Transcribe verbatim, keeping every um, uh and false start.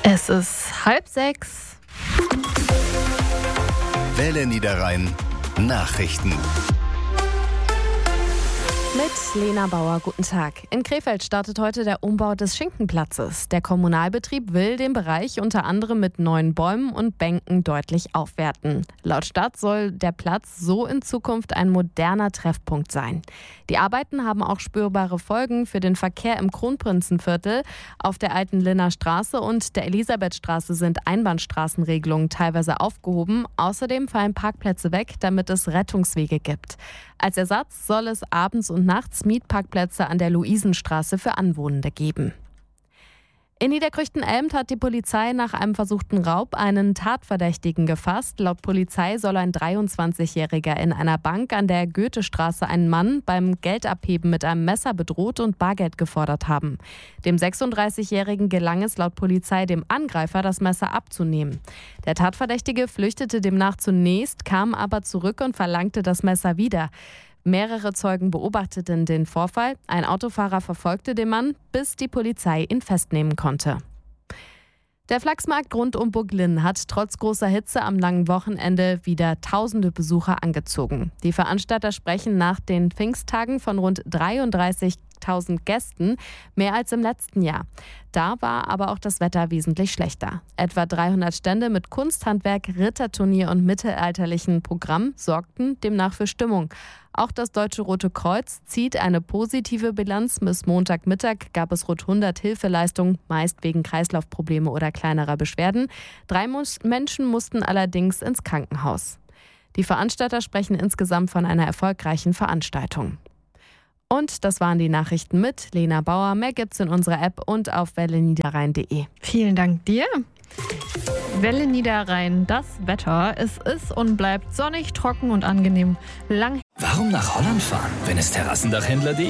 Es ist halb sechs. Welle Niederrhein Nachrichten. Mit Lena Bauer, guten Tag. In Krefeld startet heute der Umbau des Schinkenplatzes. Der Kommunalbetrieb will den Bereich unter anderem mit neuen Bäumen und Bänken deutlich aufwerten. Laut Stadt soll der Platz so in Zukunft ein moderner Treffpunkt sein. Die Arbeiten haben auch spürbare Folgen für den Verkehr im Kronprinzenviertel. Auf der alten Linner Straße und der Elisabethstraße sind Einbahnstraßenregelungen teilweise aufgehoben. Außerdem fallen Parkplätze weg, damit es Rettungswege gibt. Als Ersatz soll es abends und nachts Mietparkplätze an der Luisenstraße für Anwohnende geben. In Niederkrüchten-Elmt hat die Polizei nach einem versuchten Raub einen Tatverdächtigen gefasst. Laut Polizei soll ein dreiundzwanzigjähriger in einer Bank an der Goethestraße einen Mann beim Geldabheben mit einem Messer bedroht und Bargeld gefordert haben. Dem sechsunddreißigjährigen gelang es laut Polizei, dem Angreifer das Messer abzunehmen. Der Tatverdächtige flüchtete demnach zunächst, kam aber zurück und verlangte das Messer wieder. Mehrere Zeugen beobachteten den Vorfall. Ein Autofahrer verfolgte den Mann, bis die Polizei ihn festnehmen konnte. Der Flachsmarkt rund um Burg Linn hat trotz großer Hitze am langen Wochenende wieder tausende Besucher angezogen. Die Veranstalter sprechen nach den Pfingsttagen von rund dreiunddreißigtausend Gästen, mehr als im letzten Jahr. Da war aber auch das Wetter wesentlich schlechter. Etwa dreihundert Stände mit Kunsthandwerk, Ritterturnier und mittelalterlichen Programm sorgten demnach für Stimmung. Auch das Deutsche Rote Kreuz zieht eine positive Bilanz. Bis Montagmittag gab es rund hundert Hilfeleistungen, meist wegen Kreislaufprobleme oder kleinerer Beschwerden. Drei Menschen mussten allerdings ins Krankenhaus. Die Veranstalter sprechen insgesamt von einer erfolgreichen Veranstaltung. Und das waren die Nachrichten mit Lena Bauer. Mehr gibt's in unserer App und auf welle niederrhein punkt de. Vielen Dank dir. Welle Niederrhein, das Wetter. Es ist und bleibt sonnig, trocken und angenehm. Lang. Warum nach Holland fahren, wenn es Terrassendachhändler punkt de